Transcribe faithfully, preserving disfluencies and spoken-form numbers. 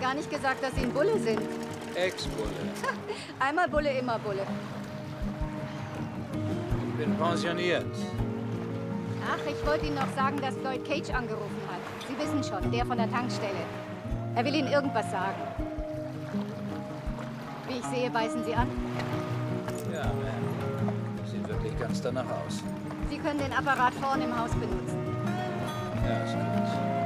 gar nicht gesagt, dass Sie ein Bulle sind. Ex-Bulle. Einmal Bulle, immer Bulle. Ich bin pensioniert. Ach, ich wollte Ihnen noch sagen, dass Lloyd Cage angerufen hat. Sie wissen schon, der von der Tankstelle. Er will Ihnen irgendwas sagen. Wie ich sehe, beißen Sie an. Ja, Ma'am. Sieht wirklich ganz danach aus. Sie können den Apparat vorne im Haus benutzen. Ja, ist gut.